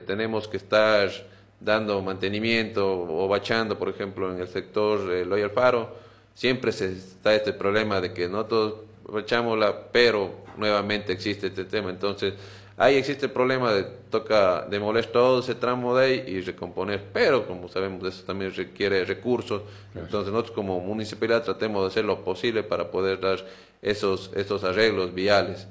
tenemos que estar dando mantenimiento o bachando, por ejemplo, en el sector Loy Alfaro, siempre está este problema de que nosotros bachámosla, pero nuevamente existe este tema. Entonces, ahí existe el problema de toca demoler todo ese tramo de ahí y recomponer, pero como sabemos eso también requiere recursos. Claro. Entonces nosotros como municipalidad tratemos de hacer lo posible para poder dar esos arreglos viales.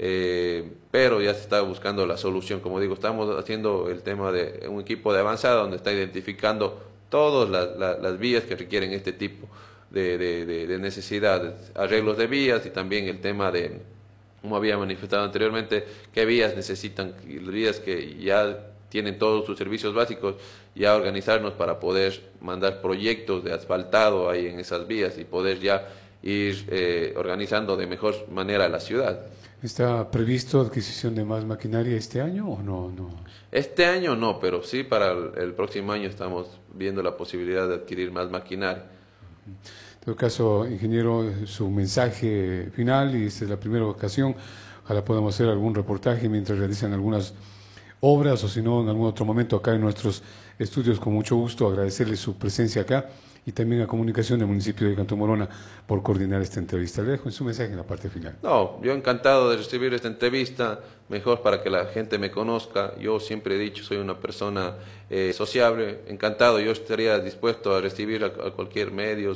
Pero ya se está buscando la solución. Como digo, estamos haciendo el tema de un equipo de avanzada donde está identificando todas las vías que requieren este tipo de necesidades, arreglos de vías y también el tema de, como había manifestado anteriormente, qué vías necesitan, vías que ya tienen todos sus servicios básicos, ya organizarnos para poder mandar proyectos de asfaltado ahí en esas vías y poder ya ir organizando de mejor manera la ciudad. ¿Está previsto adquisición de más maquinaria este año o no? Este año no, pero sí para el próximo año estamos viendo la posibilidad de adquirir más maquinaria. En todo caso, ingeniero, su mensaje final, y esta es la primera ocasión, ojalá podamos hacer algún reportaje mientras realizan algunas obras o si no en algún otro momento acá en nuestros estudios. Con mucho gusto agradecerle su presencia acá y también a Comunicación del municipio de Cantón Morona por coordinar esta entrevista. Le dejo en su mensaje en la parte final. No, yo encantado de recibir esta entrevista, mejor para que la gente me conozca. Yo siempre he dicho, soy una persona sociable, encantado, yo estaría dispuesto a recibir a cualquier medio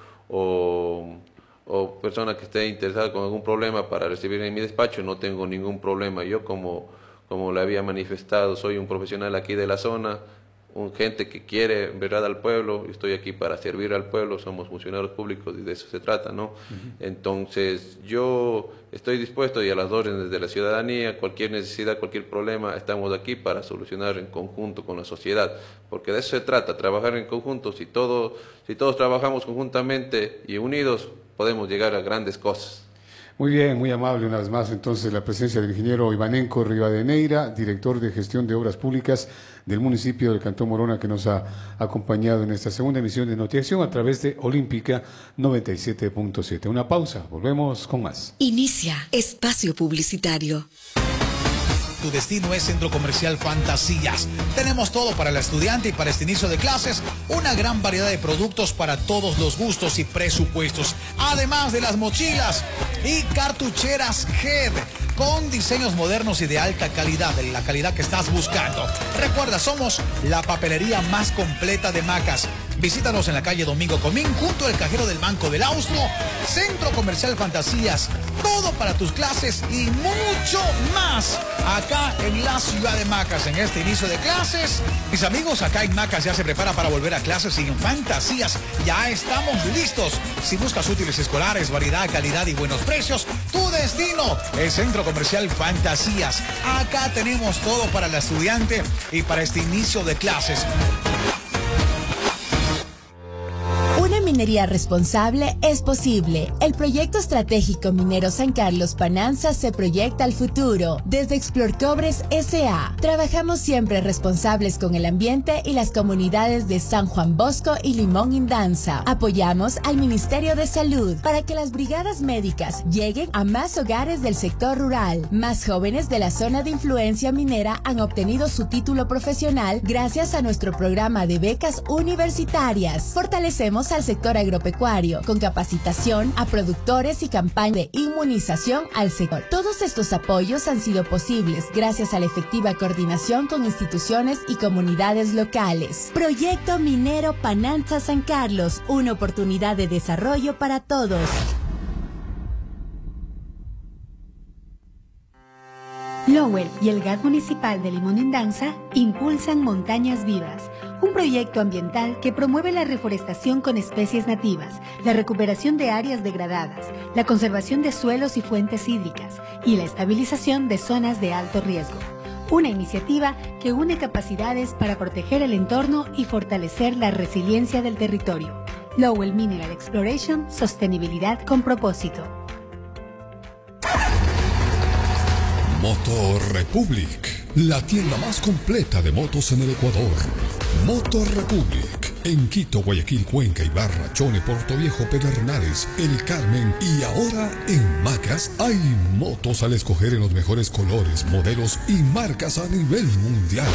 o persona que esté interesada con algún problema para recibir en mi despacho. No tengo ningún problema. Yo como le había manifestado, soy un profesional aquí de la zona, gente que quiere verdad al pueblo, estoy aquí para servir al pueblo, somos funcionarios públicos y de eso se trata, ¿no? Entonces yo estoy dispuesto y a las órdenes de la ciudadanía, cualquier necesidad, cualquier problema, estamos aquí para solucionar en conjunto con la sociedad, porque de eso se trata, trabajar en conjunto. Si todos trabajamos conjuntamente y unidos, podemos llegar a grandes cosas. Muy bien, muy amable una vez más entonces la presencia del ingeniero Ivanenco Rivadeneira, director de Gestión de Obras Públicas del municipio del Cantón Morona, que nos ha acompañado en esta segunda emisión de Notiacción a través de Olímpica 97.7. Una pausa, volvemos con más. Inicia espacio publicitario. Tu destino es Centro Comercial Fantasías. Tenemos todo para el estudiante y para este inicio de clases. Una gran variedad de productos para todos los gustos y presupuestos. Además de las mochilas y cartucheras Head con diseños modernos y de alta calidad, de la calidad que estás buscando. Recuerda, somos la papelería más completa de Macas. Visítanos en la calle Domingo Comín, junto al cajero del Banco del Austro. Centro Comercial Fantasías, todo para tus clases y mucho más. Acá en la ciudad de Macas, en este inicio de clases. Mis amigos, acá en Macas ya se prepara para volver a clases sin Fantasías. Ya estamos listos. Si buscas útiles escolares, variedad, calidad y buenos precios, tu destino es Centro Comercial Fantasías. Acá tenemos todo para el estudiante y para este inicio de clases. Minería responsable es posible. El proyecto estratégico minero San Carlos Pananza se proyecta al futuro. Desde Explorcobres S.A. trabajamos siempre responsables con el ambiente y las comunidades de San Juan Bosco y Limón Indanza. Apoyamos al Ministerio de Salud para que las brigadas médicas lleguen a más hogares del sector rural. Más jóvenes de la zona de influencia minera han obtenido su título profesional gracias a nuestro programa de becas universitarias. Fortalecemos al sector agropecuario con capacitación a productores y campaña de inmunización al sector. Todos estos apoyos han sido posibles gracias a la efectiva coordinación con instituciones y comunidades locales. Proyecto Minero Pananza San Carlos, una oportunidad de desarrollo para todos. Lowell y el GAT Municipal de Limón Indanza impulsan Montañas Vivas, un proyecto ambiental que promueve la reforestación con especies nativas, la recuperación de áreas degradadas, la conservación de suelos y fuentes hídricas y la estabilización de zonas de alto riesgo. Una iniciativa que une capacidades para proteger el entorno y fortalecer la resiliencia del territorio. Lowell Mineral Exploration, sostenibilidad con propósito. Motor Republic, la tienda más completa de motos en el Ecuador. Motor Republic, en Quito, Guayaquil, Cuenca, Ibarra, Chone, Portoviejo, Pedernales, El Carmen y ahora en Macas hay motos al escoger en los mejores colores, modelos y marcas a nivel mundial.